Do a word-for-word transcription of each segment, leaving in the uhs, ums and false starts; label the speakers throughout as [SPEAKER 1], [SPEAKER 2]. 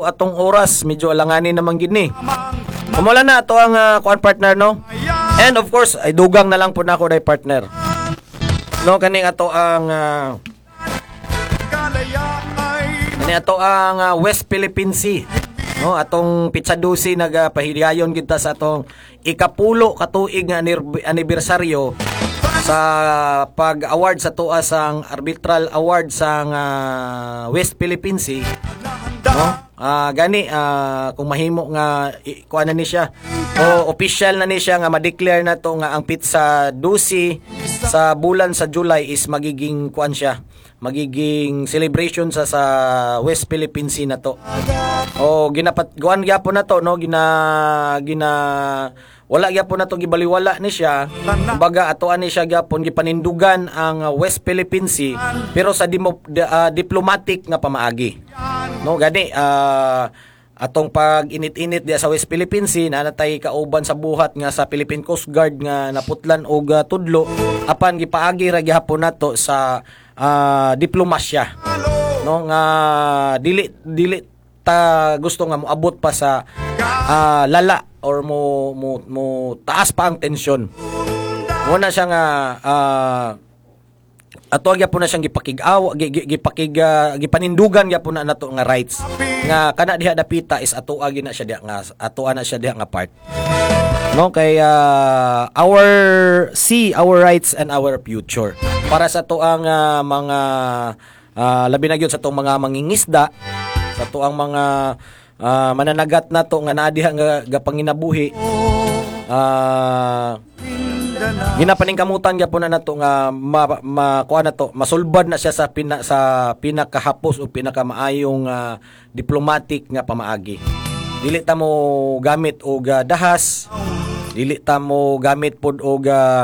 [SPEAKER 1] atong oras medyo alanganin naman gini. Kumula na ato ang uh, kuan partner no. And of course, ay dugang na lang po na ako dai partner. No kaning ato ang uh, kani ato ang uh, West Philippine Sea. No, atong Pitsadusi nagapahigayon kita sa atong ikapulo ka tuig nga anibersaryo sa pag-award sa tuwa sang arbitral award sang uh, West Philippine Sea. No? Uh, gani uh, kung mahimo nga kuan na ni siya o official na ni siya nga ma-declare na to nga ang Pitsadusi sa bulan sa July is magiging kuan siya, magiging celebration sa sa West Philippine Sea na to. O ginapat guan gyapon na to no, gina gina wala gyapon na to gibaliwala ni siya. Kumbaga atoan ni siya gyapon gipanindugan ang uh, West Philippine Sea pero sa dimo, uh, diplomatic nga pamaagi. No gani uh, atong pag init-init diya sa West Philippine Sea na natay kauban sa buhat nga sa Philippine Coast Guard nga naputlan og uh, tudlo apan gipaagi ra gyapon nato sa uh, diplomasya. No nga dili dili ta gusto nga moabot pa sa uh, lala or mo, mo mo taas pa ang tensyon. Muna siya nga uh, ato gyapon na siyang gipakig-aw gipakig uh, gipanindugan gyapon na nato nga rights nga kana diha dapita is ato agi na siya diha nga ato na siya diha nga part. No kay uh, our sea, our rights and our future. Para sa to ang uh, mga uh, labi na gyud sa tong mga mangingisda, sa to ang mga uh, mananagat nato nga naa diha nga gapanginabuhi. Uh, ginapaningkamutan gyapon na nato nga ma, ma kuan na to masulbad na siya sa pina, sa pinakahapos o pinakamaayong uh, diplomatic nga pamaagi. Dili ta mo gamit og uh, dahas, dili ta mo gamit pod og uh,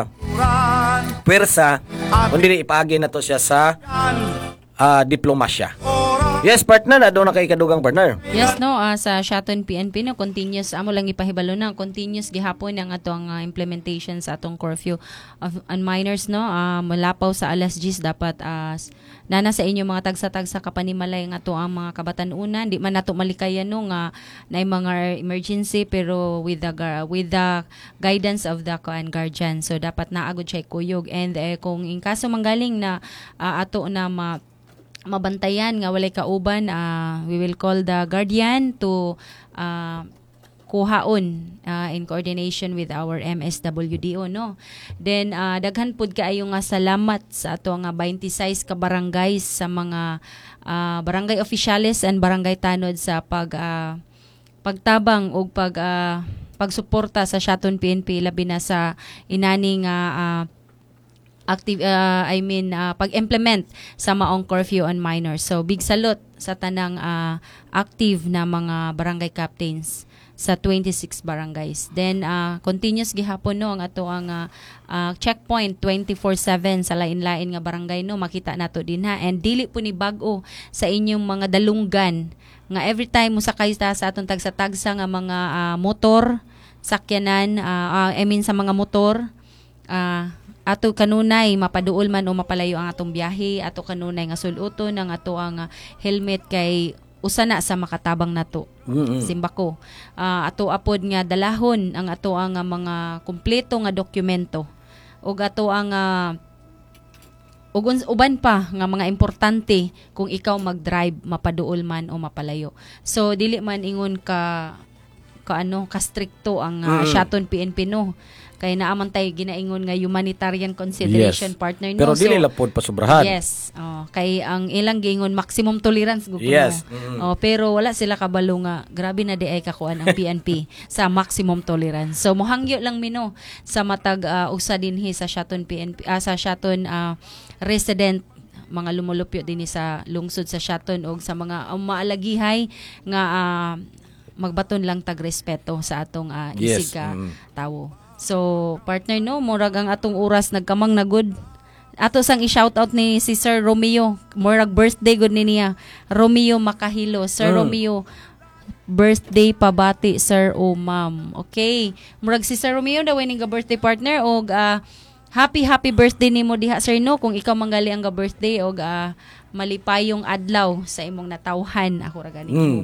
[SPEAKER 1] pwersa, kundi ipaagi na to siya sa uh, diplomasya. Yes, partner, na doon na kay kadugang partner.
[SPEAKER 2] Yes, no, uh, sa Shaton P N P, no, continuous, amo lang ipahibalo na, continuous gihapon ang atong uh, implementation sa atong curfew of on minors, no, uh, malapaw sa alas diyes dapat uh, nana sa inyo mga tagsa-tagsa kapanimalay nga to ang mga kabatan-unan, di man nato malikayan no nga na mga emergency pero with the with the guidance of the uh, guardian. So dapat naagod siya kuyog and eh, kung in kaso manggaling na uh, ato na ma mabantayan nga walay kauban, uh, we will call the guardian to uh, kuhaon uh, in coordination with our M S W D O, no. Then uh, daghan pud kaayo nga salamat sa ato nga twenty-six ka barangays sa mga uh, barangay officials and barangay tanod sa pag uh, pagtabang og pag uh, pagsuporta sa Shaton P N P labi na sa inaning uh, uh, active uh, I mean uh, pag-implement sa maong curfew on minors. So big salute sa tanang uh, active na mga barangay captains sa twenty-six barangays. Then uh, continuous gihapon no ang ato ang uh, uh, checkpoint twenty-four seven sa lain-lain nga barangay no, makita nato din ha. And dili po ni bag-o sa inyong mga dalunggan nga every time mo sakay ta sa atong tagsa-tagsa nga mga uh, motor, sakyanan, uh, uh, I mean sa mga motor, uh, ato kanunay mapaduol man o mapalayo ang atong biyahe, ato kanunay nga suluton ang ato ang uh, helmet kay usa na sa makatabang nato. Mm-hmm. Simbako. Uh, ato apod nga dalahon ang ato ang uh, mga kumpleto nga dokumento. Ug ato ang uh, ug uban pa nga mga importante kung ikaw mag-drive mapaduol man o mapalayo. So dili man ingon ka ka ano ka stricto ang uh, mm-hmm. Shaton P N P no. Kay naaman tayo ginaingon nga humanitarian consideration, yes, partner no.
[SPEAKER 1] Pero dili so, lapod pa sobrahan.
[SPEAKER 2] Yes. Oh, kay ang ilang gingon maximum tolerance gusto
[SPEAKER 1] yes.
[SPEAKER 2] mo. Mm-hmm. Oh, pero wala sila kabalo nga grabe na di ay kakuan ang P N P sa maximum tolerance. So mohangyo lang mino sa matag uh, usa dinhi sa Shaton P N P uh, sa Shaton uh, resident mga lumulupyo dinhi sa lungsod sa Shaton og sa mga um, maalagihay nga uh, magbaton lang tag respeto sa atong uh, isig ka yes. mm. tawo. So, partner no, murag ang atong oras nagkamang nagud. Ato sang i-shoutout ni si Sir Romeo. Murag birthday gud ni niya. Romeo Makahilo. Sir mm. Romeo, birthday pabati, sir o ma'am. Okay. Murag si Sir Romeo daw ning birthday partner og uh, happy happy birthday nimo diha sir no kung ikaw manggali ang birthday og uh, malipayong adlaw sa imong natawhan ako ra gani. Mm.